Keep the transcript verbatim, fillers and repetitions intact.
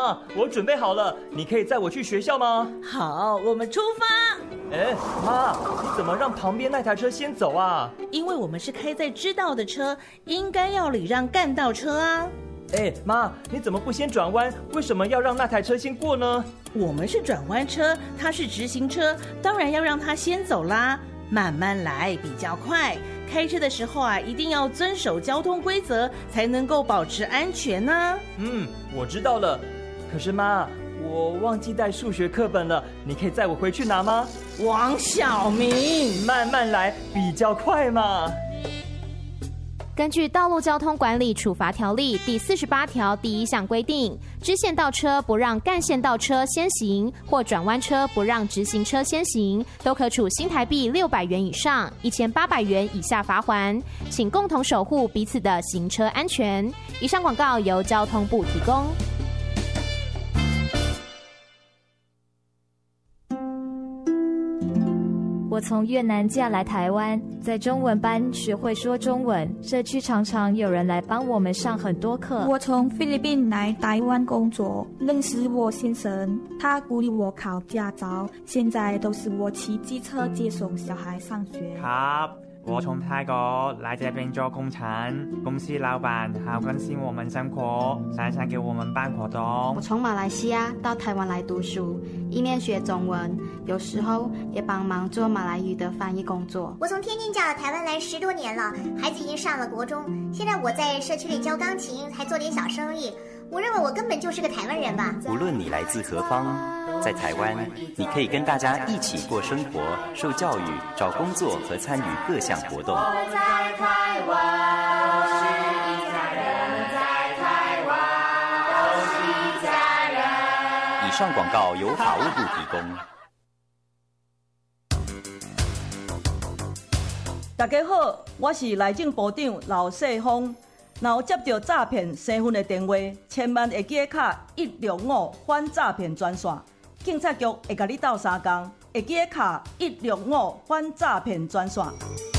妈，我准备好了，你可以载我去学校吗？ 好，我们出发。 哎，妈，你怎么让旁边那台车先走啊？ 因为我们是开在支道的车，应该要礼让干道车啊。 哎，妈，你怎么不先转弯？为什么要让那台车先过呢？ 我们是转弯车，它是直行车，当然要让它先走啦。慢慢来比较快。开车的时候啊，一定要遵守交通规则，才能够保持安全啊。 嗯，我知道了。可是妈，我忘记带数学课本了，你可以载我回去拿吗？ 王小明， 慢慢来比较快嘛。 根据《道路交通管理处罚条例》第四十八条第一项规定，支线道车不让干线道车先行，或转弯车不让直行车先行，都可处新台币六百元以上一千八百元以下罚锾。请共同守护彼此的行车安全。以上广告由交通部提供。 我从越南嫁来台湾，在中文班学会说中文，社区常常有人来帮我们上很多课。 我从菲律宾来台湾工作，认识我先生，他鼓励我考驾照，现在都是我骑机车接送小孩上学。 ครับ我从泰国来这边做工程，公司老板好关心我们生活，常常给我们办活动。 我从马来西亚到台湾来读书，一面学中文，有时候也帮忙做马来语的翻译工作。 我从天津嫁到台湾来十多年了，孩子已经上了国中，现在我在社区里教钢琴，还做点小生意。我认为我根本就是个台湾人吧。 无论你来自何方，在台湾，你可以跟大家一起过生活、受教育、找工作和参与各项活动。 我们在台湾，都是一家人，在台湾都是一家人。 以上广告由法务部提供。大家好，我是内政部长刘世峰。若有接到诈骗身份的电话，千万会记卡一六五反诈骗专线，警察局会甲你斗相共，会记卡一六五反诈骗专线。